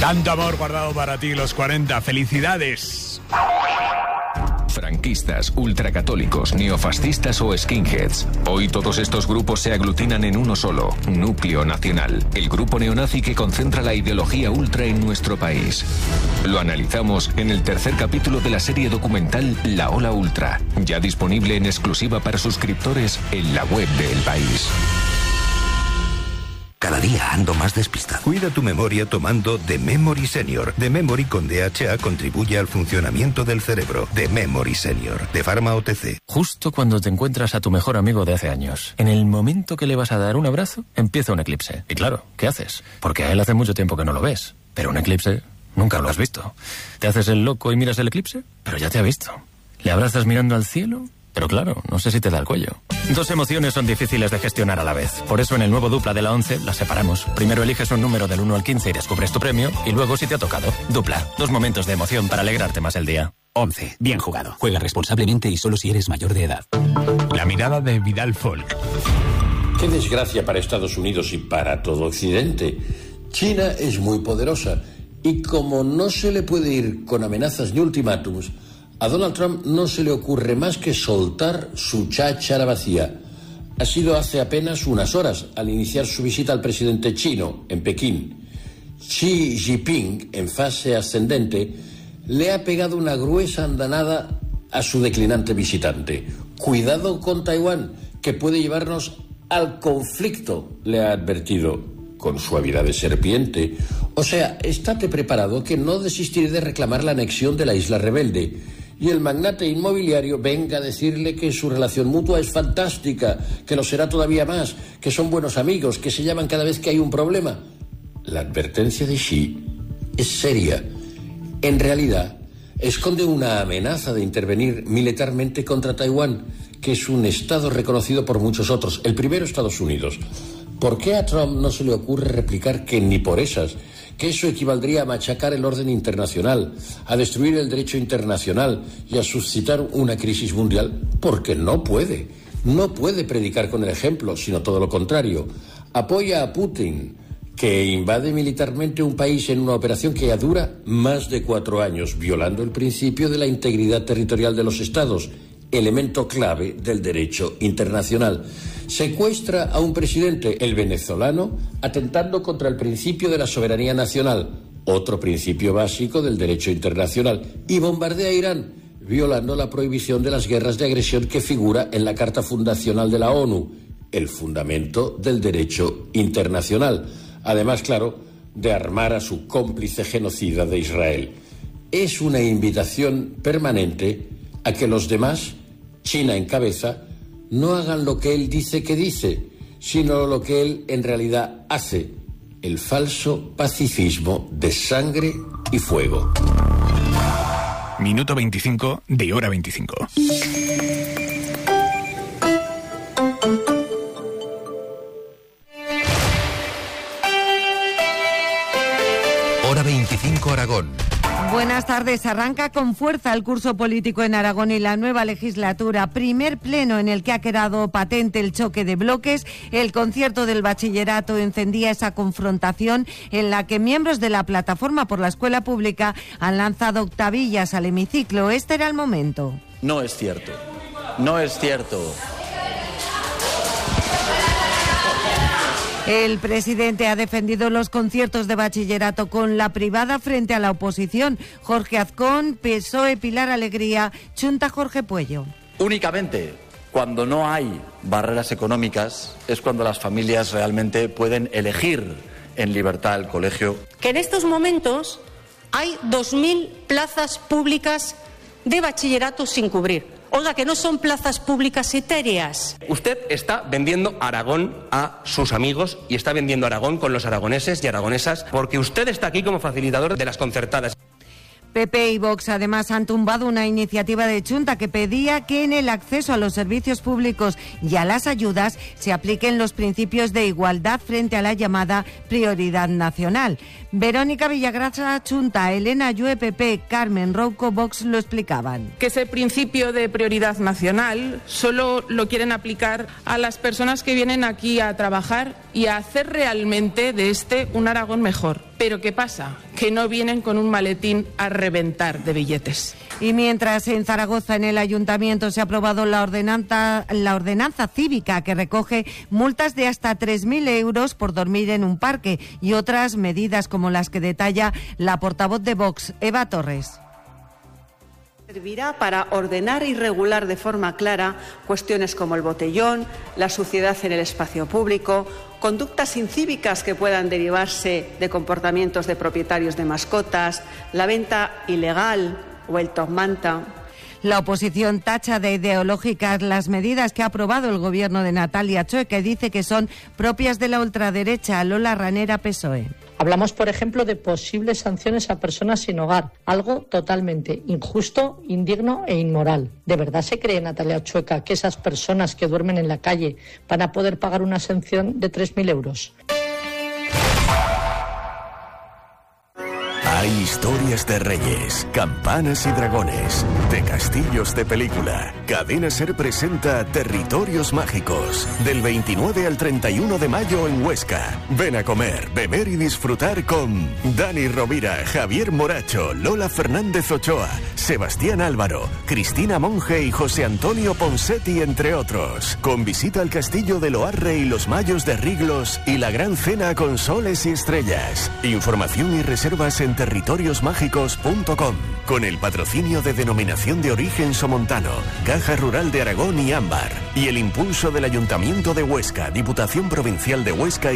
Tanto amor guardado para ti, los 40. ¡Felicidades! Franquistas, ultracatólicos, neofascistas o skinheads. Hoy todos estos grupos se aglutinan en uno solo, Núcleo Nacional, el grupo neonazi que concentra la ideología ultra en nuestro país. Lo analizamos en el tercer capítulo de la serie documental La Ola Ultra, ya disponible en exclusiva para suscriptores en la web de El País. Cada día ando más despistado. Cuida tu memoria tomando The Memory Senior. The Memory con DHA contribuye al funcionamiento del cerebro. The Memory Senior, de Pharma OTC. Justo cuando te encuentras a tu mejor amigo de hace años, en el momento que le vas a dar un abrazo, empieza un eclipse. Y claro, ¿qué haces? Porque a él hace mucho tiempo que no lo ves. Pero un eclipse nunca lo has visto. ¿Te haces el loco y miras el eclipse? Pero ya te ha visto. ¿Le abrazas mirando al cielo? Pero claro, no sé si te da el cuello. Dos emociones son difíciles de gestionar a la vez. Por eso en el nuevo Dupla de la 11 las separamos. Primero eliges un número del 1 al 15 y descubres tu premio. Y luego si te ha tocado. Dupla. 2 momentos de emoción para alegrarte más el día. 11. Bien jugado. Juega responsablemente y solo si eres mayor de edad. La mirada de Vidal Folk. Qué desgracia para Estados Unidos y para todo Occidente. China es muy poderosa y como no se le puede ir con amenazas ni ultimátums, a Donald Trump no se le ocurre más que soltar su cháchara vacía. Ha sido hace apenas unas horas, al iniciar su visita al presidente chino en Pekín. Xi Jinping, en fase ascendente, le ha pegado una gruesa andanada a su declinante visitante. Cuidado con Taiwán, que puede llevarnos al conflicto, le ha advertido con suavidad de serpiente. O sea, estate preparado que no desistiré de reclamar la anexión de la isla rebelde. Y el magnate inmobiliario venga a decirle que su relación mutua es fantástica, que lo será todavía más, que son buenos amigos, que se llaman cada vez que hay un problema. La advertencia de Xi es seria. En realidad, esconde una amenaza de intervenir militarmente contra Taiwán, que es un estado reconocido por muchos otros, el primero Estados Unidos. ¿Por qué a Trump no se le ocurre replicar que ni por esas, que eso equivaldría a machacar el orden internacional, a destruir el derecho internacional y a suscitar una crisis mundial? Porque no puede. No puede predicar con el ejemplo, sino todo lo contrario. Apoya a Putin, que invade militarmente un país en una operación que ya dura más de 4 años, violando el principio de la integridad territorial de los estados, elemento clave del derecho internacional. Secuestra a un presidente, el venezolano, atentando contra el principio de la soberanía nacional, otro principio básico del derecho internacional, y bombardea a Irán, violando la prohibición de las guerras de agresión que figura en la Carta Fundacional de la ONU, el fundamento del derecho internacional. Además, claro, de armar a su cómplice genocida de Israel. Es una invitación permanente a que los demás, China en cabeza, no hagan lo que él dice que dice, sino lo que él en realidad hace, el falso pacifismo de sangre y fuego. Minuto 25 de Hora 25. Hora 25 Aragón. Buenas tardes. Arranca con fuerza el curso político en Aragón y la nueva legislatura. Primer pleno en el que ha quedado patente el choque de bloques. El concierto del bachillerato encendía esa confrontación en la que miembros de la Plataforma por la Escuela Pública han lanzado octavillas al hemiciclo. Este era el momento. No es cierto. No es cierto. El presidente ha defendido los conciertos de bachillerato con la privada frente a la oposición. Jorge Azcón, PSOE, Pilar Alegría, Chunta Jorge Puello. Únicamente cuando no hay barreras económicas es cuando las familias realmente pueden elegir en libertad el colegio. Que en estos momentos hay 2.000 plazas públicas de bachillerato sin cubrir. Oiga, que no son plazas públicas etéreas. Usted está vendiendo Aragón a sus amigos y está vendiendo Aragón con los aragoneses y aragonesas porque usted está aquí como facilitador de las concertadas. PP y Vox además han tumbado una iniciativa de Chunta que pedía que en el acceso a los servicios públicos y a las ayudas se apliquen los principios de igualdad frente a la llamada prioridad nacional. Verónica Villagrasa, Chunta, Elena Ayue, PP, Carmen Rouco, Vox lo explicaban. Que ese principio de prioridad nacional solo lo quieren aplicar a las personas que vienen aquí a trabajar y a hacer realmente de un Aragón mejor. Pero ¿qué pasa? Que no vienen con un maletín a reventar de billetes. Y mientras en Zaragoza, en el Ayuntamiento, se ha aprobado la ordenanza cívica que recoge multas de hasta 3.000 euros por dormir en un parque y otras medidas como las que detalla la portavoz de Vox, Eva Torres. Servirá para ordenar y regular de forma clara cuestiones como el botellón, la suciedad en el espacio público, conductas incívicas que puedan derivarse de comportamientos de propietarios de mascotas, la venta ilegal o el top manta. La oposición tacha de ideológicas las medidas que ha aprobado el gobierno de Natalia Choi, que dice que son propias de la ultraderecha. Lola Ranera, PSOE. Hablamos, por ejemplo, de posibles sanciones a personas sin hogar, algo totalmente injusto, indigno e inmoral. ¿De verdad se cree, Natalia Chueca, que esas personas que duermen en la calle van a poder pagar una sanción de 3.000 euros? Hay historias de reyes, campanas y dragones, de castillos de película. Cadena SER presenta Territorios Mágicos, del 29 al 31 de mayo en Huesca. Ven a comer, beber y disfrutar con Dani Rovira, Javier Moracho, Lola Fernández Ochoa, Sebastián Álvaro, Cristina Monge y José Antonio Ponsetti, entre otros. Con visita al castillo de Loarre y los Mayos de Riglos y la gran cena con soles y estrellas. Información y reservas en territoriosmágicos.com, con el patrocinio de Denominación de Origen Somontano, Caja Rural de Aragón y Ámbar, y el impulso del Ayuntamiento de Huesca, Diputación Provincial de Huesca